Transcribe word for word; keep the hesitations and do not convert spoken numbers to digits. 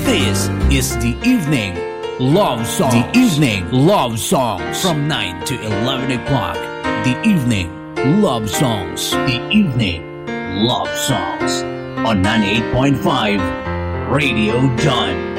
This is the evening love songs. The evening love songs from nine to eleven o'clock. The evening love songs. The evening love songs on ninety-eight point five Radio John.